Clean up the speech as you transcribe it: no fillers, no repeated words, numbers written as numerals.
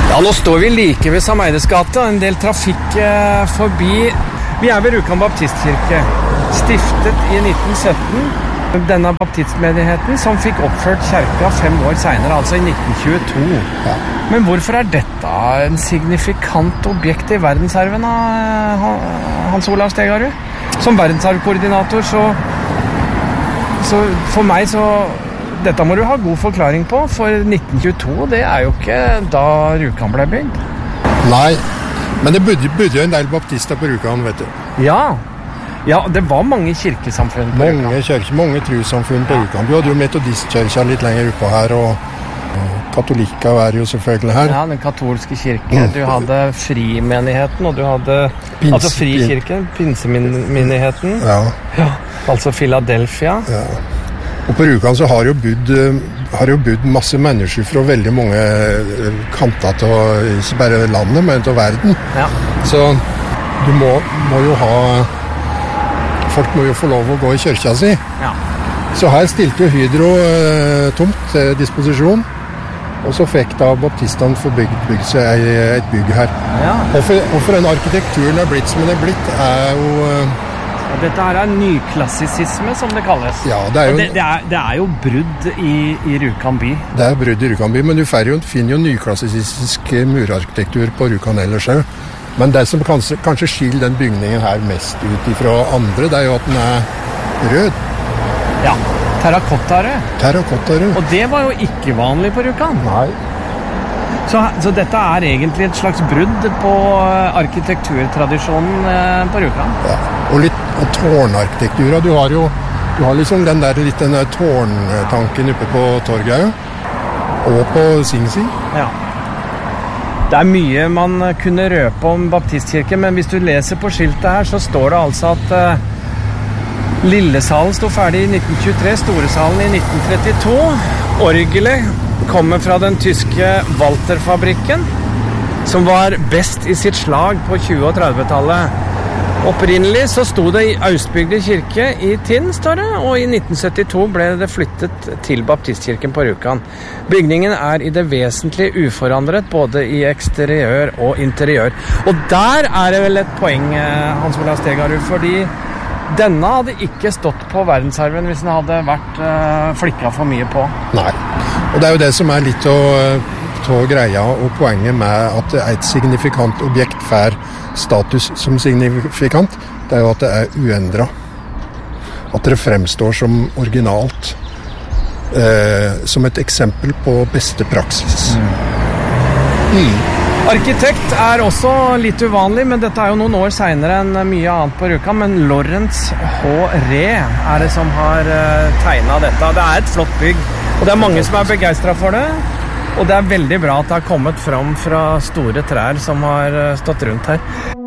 Ja, nå står vi like ved Sameides gate, en del trafikk forbi. Vi ved Rjukan baptistkirke, stiftet i 1917. Denne baptistmenigheten som fikk oppført kjerka 5 år senere, altså i 1922. Ja. Men hvorfor dette en signifikant objekt i verdensarven, Hans Olav Stegarud? Som verdensarvkoordinator, så for meg dette må du ha god forklaring på, for 1922, det jo ikke da Rjukan ble bygd. Nei, men det bodde jo en del baptister på Rjukan, vet du. Ja, det var mange kirkesamfunn på Rjukan. Mange trossamfunn på Rjukan. Du hadde jo metodistkirka litt lenger oppe her, og katolika jo selvfølgelig her. Ja, den katolske kirke. Du hadde frimenigheten, og du hadde altså frikirken, pinsemenigheten. Ja. Altså Philadelphia. Ja. Og på Rjukan så har jo bodd masse mennesker fra veldig mange kanter til ikke bare landet, men til verden. Ja. Så du må jo ha folk må jo få lov å gå i kirka si. Ja. Så her stilte jo Hydro tomt til disposisjon, og så fikk da baptistene få bygd seg et bygg her. Ja. Hvorfor den arkitekturen blitt som den blitt, jo... Dette her nyklassisisme, som det kalles. Ja, det jo brudd i Rjukan by. Det brudd i Rjukan by, men du finner jo nyklassistisk murarkitektur på Rjukan ellers også. Men det som kanskje skiller den bygningen her mest ut fra andre, det jo at den rød. Ja, terrakotta-rød. Terrakotta-rød. Og det var jo ikke vanlig på Rjukan. Nei. Så dette egentlig et slags brudd på arkitekturtradisjonen på Rjukan. Ja, og tårnarkitekturer. Du har liksom den der tårntanken oppe på torget, og på Singsi. Ja. Det mye man kunne røpe om baptistkirken, men hvis du leser på skiltet her, så står det altså at Lillesalen sto ferdig i 1923, Storesalen i 1932. Orgelet kommer fra den tyske Walter-fabrikken, som var best i sitt slag på 20- og 30-tallet. Opprinnelig så sto det i Austbygde kirke i Tinn, står det, og i 1972 ble det flyttet til baptistkirken på Rjukan. Bygningen i det vesentlige uforandret, både i eksteriør og interiør. Og der det vel et poeng, Hans Olav Stegarud, fordi denne hadde ikke stått på verdensarven hvis den hadde vært flikket for mye på. Nei, og det jo det som litt av greia og poenget med at et signifikant objekt får status som signifikant, det jo at det uendret. At det fremstår som originalt. Som et eksempel på beste praksis. Arkitekt også litt uvanlig, men dette jo noen år senere enn mye annet på Rjukan, men Lawrence H. Ree det som har tegnet dette. Det et flott bygg, og det mange som begeistret for det, og det veldig bra at det har kommet fram fra store trær som har stått rundt her.